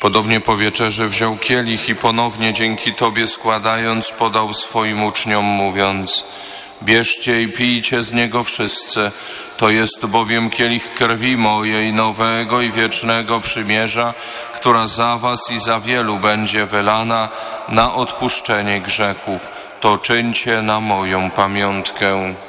Podobnie po wieczerzy wziął kielich i ponownie dzięki Tobie składając podał swoim uczniom, mówiąc: bierzcie i pijcie z niego wszyscy, to jest bowiem kielich krwi mojej nowego i wiecznego przymierza, która za was i za wielu będzie wylana na odpuszczenie grzechów. To czyńcie na moją pamiątkę.